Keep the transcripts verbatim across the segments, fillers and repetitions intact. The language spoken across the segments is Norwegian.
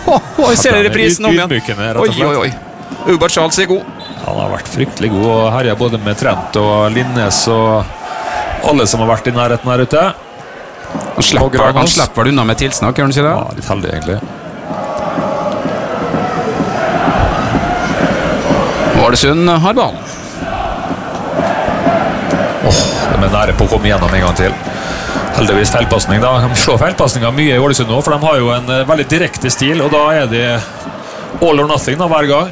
oh, jeg ser reprisen om igjen. Oi, oi, oi. Uber Charles er god. Han har vært fryktelig god og herjet både med Trent og Linnes og alle som har vært i nærheten her ute. Han slipper, han slipper unna med tilsnakk, gjør han ikke det? Ja, litt heldig egentlig. Ålesund har ballen. Åh, oh, de er nære på å komme igjennom en gang til. Heldigvis feilpassning da. De slår feilpassninger mye i Ålesund nå, for de har jo en uh, veldig direkte stil, og da er det all or nothing da, hver gang.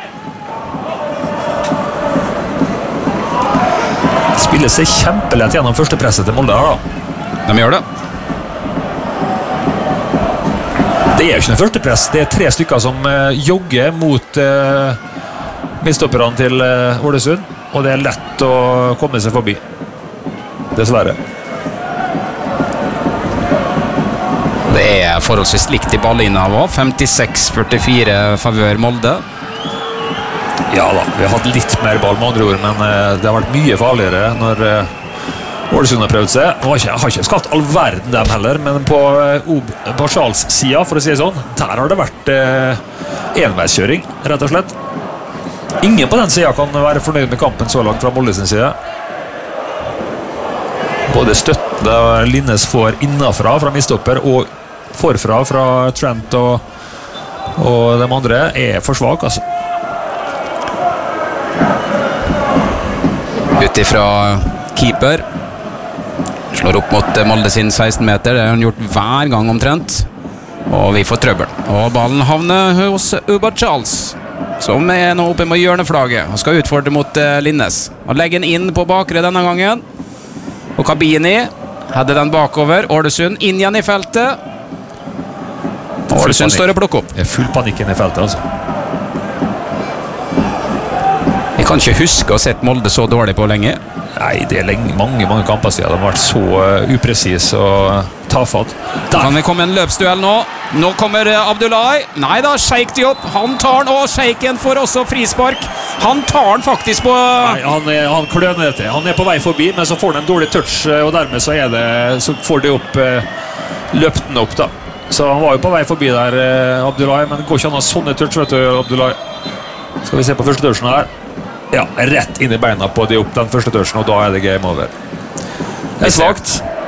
Spiller seg kjempelett gjennom første presset til Molde her da. De gjør det. Det er jo ikke noe første press. Det er tre stykker som uh, jogger mot uh, midtstopperne til uh, Ålesund, og det er lett å komme seg forbi. Dessverre. Det er forholdsvis likt i ballina også. femtiseks førtifire favør Molde. Ja da, vi har hatt litt mer ball med andre ord, men uh, det har vært mye farligere når uh, Ålesund har prøvd seg. Nå har ikke, har ikke skatt all verden dem heller, men på, uh, på Charles-sida, for å si det sånn, der har det vært uh, enveiskjøring, rett og slett. Ingen på den sida kan være fornøyd med kampen så langt fra Molde sin side. Både støttende Linnes får innafra fra midtstopper og forfra fra Trent og, og de andre er for svak, altså. Utifra keeper slår opp mot Molde sin seksten meter. Det har han gjort hver gang omtrent, og vi får trøbbel, og ballen havner hos Uber Charles, som er nå oppe med hjørneflaget og skal utfordre mot uh, Linnes. Han legger den inn på bakre denne gangen, og Kabini hadde den bakover. Ålesund inn igjen i feltet. Ålesund står og plukker opp. Det er full panikk inn i feltet, altså. Jeg kan ikke huske å ha sett Molde så dårlig på lenge. Nei, det er lenge, mange, mange kamper siden. De har vært så uh, upresis og tafatt. Der kan det komme en løpsduell nå. Nå kommer uh, Abdullahi. Nei da, Sheik Diop. Han tar den, og Sheiken får også frispark. Han tar den faktisk på... Nei, han, er, han kløner det til. Han er på vei forbi, men så får han en dårlig touch, og dermed så, er det, så får de opp uh, løpt den opp da. Så han var jo på vei forbi der, uh, Abdullahi, men det går ikke an å ha sånne touch, vet du, Abdullahi. Skal vi se på første touchen her. Ja, rett inn i beina på de opp den første touchen, og da er det game over. Det er svagt.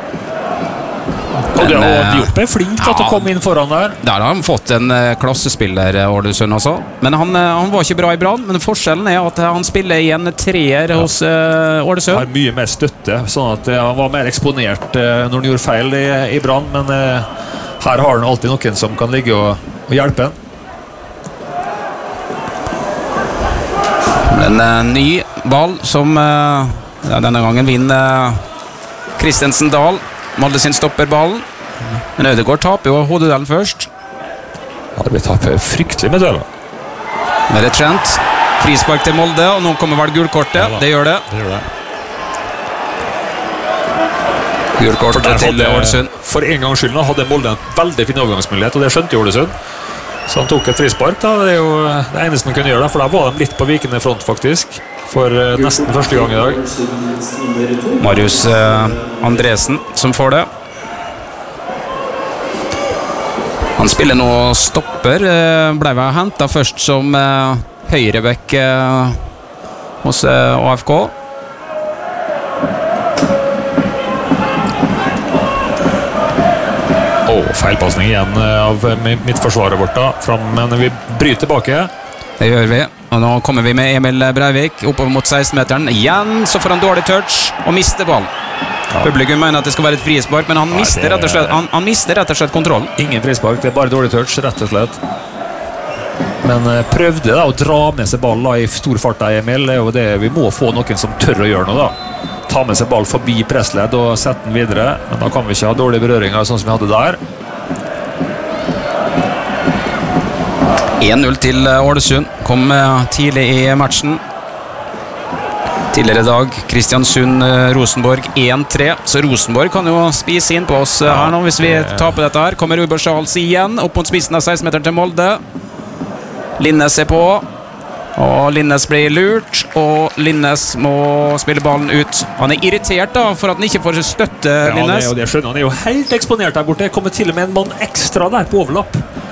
Og det var Diop er flink til å komme inn foran der. Der har han fått en uh, klassespiller, Ålesund også. Men han, uh, han var ikke bra i Brann, men forskjellen er at han spiller i en treer ja. hos uh, Ålesund. Han har mye mer støtte, sånn at uh, han var mer eksponert uh, når han gjorde feil i, i Brann, men uh, her har han alltid noen som kan ligge og, og hjelpe han. En uh, ny ball som uh, ja, denne gangen vinner uh, Christensen Dahl. Molde sin stopper ballen, men Ødegaard taper jo hodeduellen først. Ja, det blir taper fryktelig med dueller. Med det Trent, frispark til Molde, og nå kommer vel gulkortet. Ja, det gjør det. Det gjør det. Gulkortet til Ålesund. For en gang skyld hadde Molde en veldig fin overgangsmulighet, og det skjønte Ålesund. Så han tok et frispark da. Det er jo det eneste han kunne gjøre da, for da var de litt på vikende front faktisk, for uh, nesten første gang i dag. Marius uh, Andresen som får det. Han spiller nå stopper, uh, ble vel hentet først som uh, høyrebekk uh, hos uh, A F K. Oh, feilpassning igjen av midtforsvaret vårt da, fram, men vi bryter tilbake. Det gjør vi, og nå kommer vi med Emil Breivik oppover mot seksten-meteren. Igjen så får han dårlig touch og mister ballen. Ja. Publikum mener at det skal være et frispark, men han, Nei, mister, rett og slett, han, han mister rett og slett kontrollen. Ingen frispark, det er bare dårlig touch, rett og slett. Men uh, prøvde da å dra med seg ballen i stor fart da, Emil. Det er jo det, vi må få noen som tør å gjøre noe da. Ta med seg ball forbi pressledd og sette den videre, men da kan vi ikke ha dårlige berøringer sånn som vi hadde der. en null til Ålesund, kom tidlig i matchen. Tidligere dag, Kristiansund-Rosenborg en tre, så Rosenborg kan jo spise inn på oss ja, her nå hvis vi taper dette her. Kommer Uber Charles igjen, opp mot spissen av seksten-meteren til Molde. Linnes er på, og Linnes blir lurt, og Linnes må spille ballen ut. Han er irritert da, for at han ikke får støtte, ja, Linnes. Ja, det, det skjønner han. Er jo helt eksponert der borte. Jeg kommer til og med en mann ekstra der på overlapp.